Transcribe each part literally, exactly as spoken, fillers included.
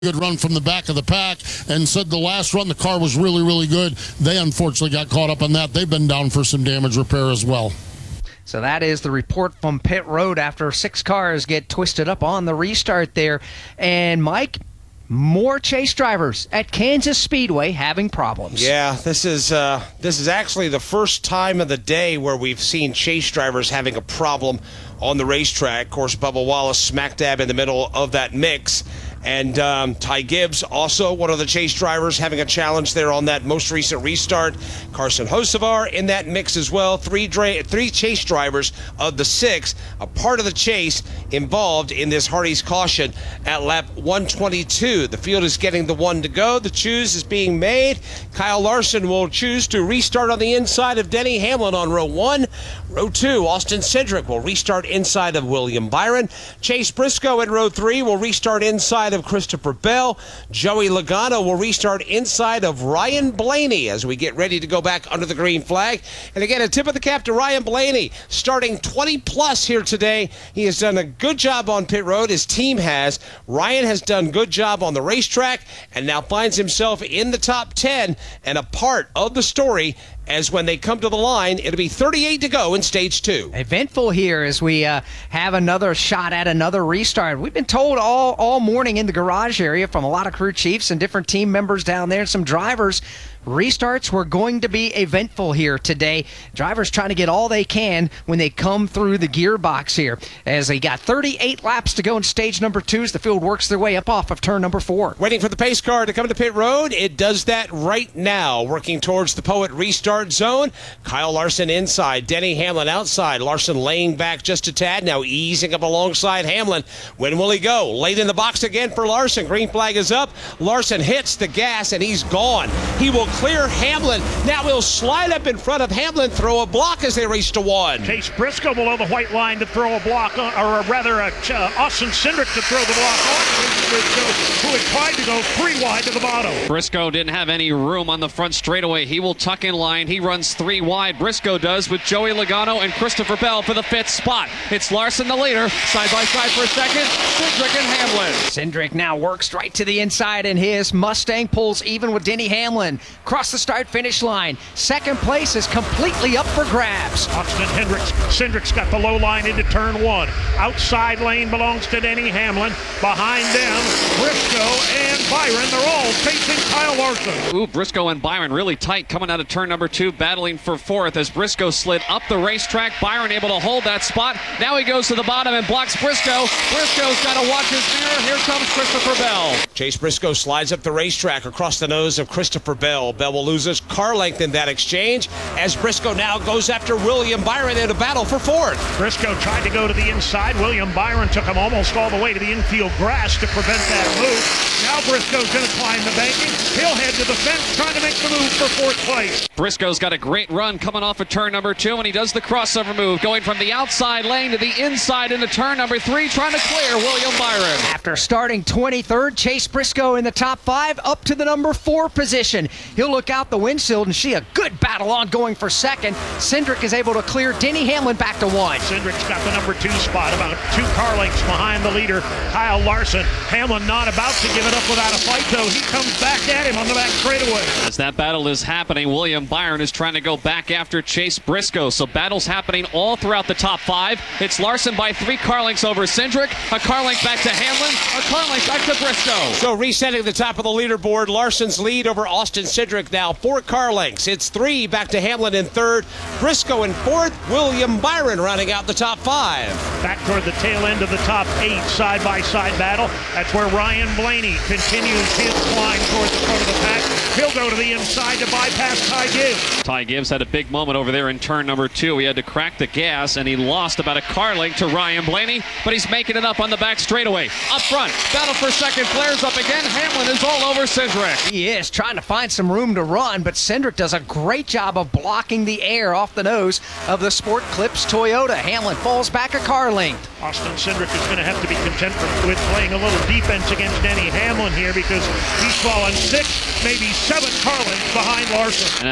good run from the back of the pack and said the last run the car was really, really good. They unfortunately got caught up on that. They've been down for some damage repair as well. So that is the report from pit road after six cars get twisted up on the restart there. And Mike, more chase drivers at Kansas Speedway having problems. Yeah, this is uh, this is actually the first time of the day where we've seen chase drivers having a problem on the racetrack. Of course, Bubba Wallace smack dab in the middle of that mix. And um, Ty Gibbs, also one of the chase drivers, having a challenge there on that most recent restart. Carson Hocevar in that mix as well. Three, dra- three chase drivers of the six, a part of the chase involved in this Hardy's caution at lap one twenty-two. The field is getting the one to go. The choose is being made. Kyle Larson will choose to restart on the inside of Denny Hamlin on row one. Row two, Austin Cindric will restart inside of William Byron. Chase Briscoe in row three will restart inside of Christopher Bell. Joey Logano will restart inside of Ryan Blaney as we get ready to go back under the green flag. And again, a tip of the cap to Ryan Blaney, starting twenty plus here today. He has done a good job on pit road. His team has. Ryan has done good job on the racetrack and now finds himself in the top ten and a part of the story, as when they come to the line, it'll be thirty-eight to go in stage two. Eventful here as we uh, have another shot at another restart. We've been told all, all morning in the garage area from a lot of crew chiefs and different team members down there and some drivers, restarts were going to be eventful here today. Drivers trying to get all they can when they come through the gearbox here, as they got thirty-eight laps to go in stage number two as the field works their way up off of turn number four. Waiting for the pace car to come to pit road. It does that right now, working towards the Poet restart zone. Kyle Larson inside, Denny Hamlin outside. Larson laying back just a tad, now easing up alongside Hamlin. When will he go? Late in the box again for Larson. Green flag is up. Larson hits the gas and he's gone. He will clear Hamlin. Now he'll slide up in front of Hamlin, throw a block as they race to one. Chase Briscoe below the white line to throw a block, on, or rather uh, uh, Austin Cindric to throw the block on Briscoe, who had tried to go three wide to the bottom. Briscoe didn't have any room on the front straightaway. He will tuck in line. He runs three wide. Briscoe does, with Joey Logano and Christopher Bell for the fifth spot. It's Larson the leader, side by side for a second. Cindric and Hamlin. Cindric now works right to the inside, and his Mustang pulls even with Denny Hamlin. Across the start-finish line. Second place is completely up for grabs. Austin Hendricks, Cindric's got the low line into turn one. Outside lane belongs to Denny Hamlin. Behind them, Briscoe and Byron. They're all chasing Kyle Larson. Ooh, Briscoe and Byron really tight coming out of turn number two, battling for fourth as Briscoe slid up the racetrack. Byron able to hold that spot. Now he goes to the bottom and blocks Briscoe. Briscoe's got to watch his mirror. Here comes Christopher Bell. Chase Briscoe slides up the racetrack across the nose of Christopher Bell. Bell will lose his car length in that exchange as Briscoe now goes after William Byron in a battle for fourth. Briscoe tried to go to the inside. William Byron took him almost all the way to the infield grass to prevent that move. Now Briscoe's going to climb the banking. He'll head to the fence trying to make the move for fourth place. Briscoe's got a great run coming off of turn number two, and he does the crossover move, going from the outside lane to the inside into turn number three, trying to clear William Byron. After starting twenty-third, Chase Briscoe in the top five, up to the number four position. He'll look out the windshield and see a good battle ongoing for second. Cindric is able to clear Denny Hamlin back to one. Cindric's got the number two spot, about two car lengths behind the leader, Kyle Larson. Hamlin not about to give it up without a fight, though. He comes back at him on the back straightaway. As that battle is happening, William Byron is trying to go back after Chase Briscoe. So battles happening all throughout the top five. It's Larson by three car lengths over Cindric, a car length back to Hamlin, a car length back to Briscoe. So resetting the top of the leaderboard, Larson's lead over Austin Cindric now four car lengths. It's three back to Hamlin in third, Briscoe in fourth, William Byron rounding out the top five. Back toward the tail end of the top eight side-by-side battle. That's where Ryan Blaney continues his climb toward the front of the pack. He'll go to the inside to bypass Ty Gibbs. Ty Gibbs had a big moment over there in turn number two. He had to crack the gas, and he lost about a car length to Ryan Blaney, but he's making it up on the back straightaway. Up front, battle for second, flares up again. Hamlin is all over Cindric. He is trying to find some room to run, but Cindric does a great job of blocking the air off the nose of the Sport Clips Toyota. Hamlin falls back a car length. Austin Cindric is going to have to be content with playing a little defense against Denny Hamlin here, because he's fallen six, maybe seven car lengths behind Larson. And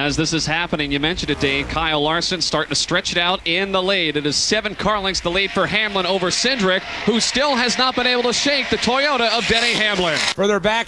as this is happening, you mentioned it, Dave. Kyle Larson starting to stretch it out in the lead. It is seven car lengths the lead for Hamlin over Cindric, who still has not been able to shake the Toyota of Denny Hamlin. Further back